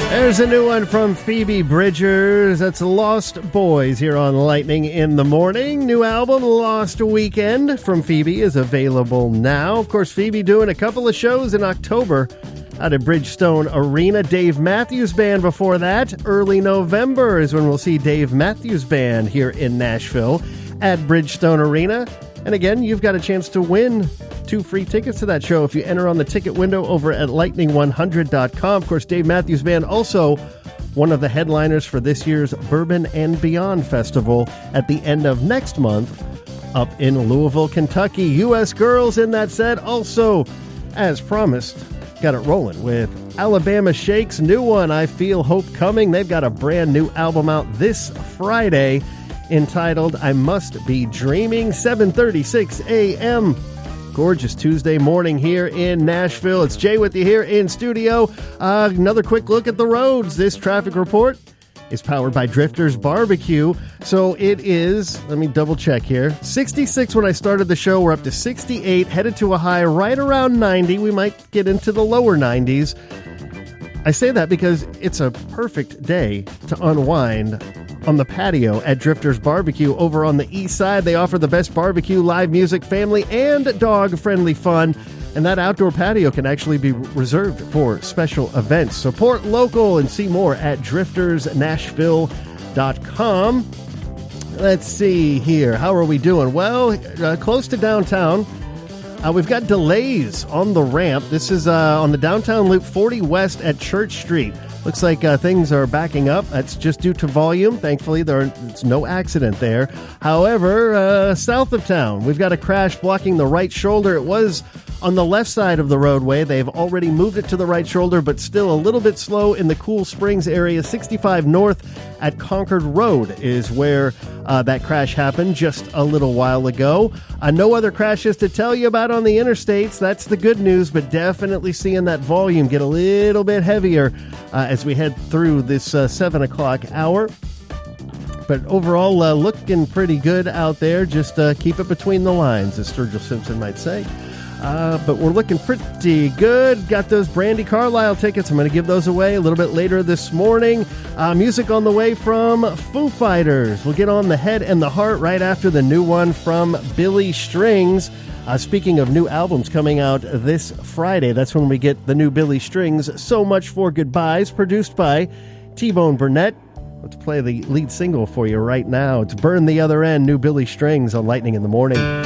There's a new one from Phoebe Bridgers. That's Lost Boys here on Lightning in the Morning. New album, Lost Weekend, from Phoebe is available now. Of course, Phoebe doing a couple of shows in October out at Bridgestone Arena. Dave Matthews Band before that. Early November is when we'll see Dave Matthews Band here in Nashville at Bridgestone Arena. And again, you've got a chance to win 2 free tickets to that show if you enter on the ticket window over at lightning100.com. Of course, Dave Matthews Band also one of the headliners for this year's Bourbon and Beyond Festival at the end of next month up in Louisville, Kentucky. U.S. Girls in that set also, as promised, got it rolling with Alabama Shake's new one, I Feel Hope Coming. They've got a brand new album out this Friday entitled I Must Be Dreaming, 7:36 a.m. Gorgeous Tuesday morning here in Nashville. It's Jay with you here in studio. Another quick look at the roads. This traffic report is powered by Drifters Barbecue. So it is, let me double check here, 66 when I started the show. We're up to 68, headed to a high right around 90. We might get into the lower 90s. I say that because it's a perfect day to unwind on the patio at Drifters Barbecue over on the east side. They offer the best barbecue, live music, family, and dog-friendly fun. And that outdoor patio can actually be reserved for special events. Support local and see more at driftersnashville.com. Let's see here. How are we doing? Well, close to downtown. We've got delays on the ramp. This is on the downtown loop 40 West at Church Street. Looks like things are backing up. That's just due to volume. Thankfully, there's no accident there. However, south of town, we've got a crash blocking the right shoulder. It was on the left side of the roadway. They've already moved it to the right shoulder, but still a little bit slow in the Cool Springs area. 65 North at Concord Road is where that crash happened just a little while ago. No other crashes to tell you about on the interstates. That's the good news, but definitely seeing that volume get a little bit heavier as we head through this 7 o'clock hour. But overall, looking pretty good out there. Just keep it between the lines, as Sturgill Simpson might say. But we're looking pretty good. Got those Brandi Carlile tickets. I'm going to give those away a little bit later this morning. Music on the way from Foo Fighters. We'll get on The Head and the Heart right after the new one from Billy Strings. Speaking of new albums coming out this Friday, that's when we get the new Billy Strings, So Much for Goodbyes, produced by T-Bone Burnett. Let's play the lead single for you right now. It's Burn the Other End, new Billy Strings on Lightning in the Morning.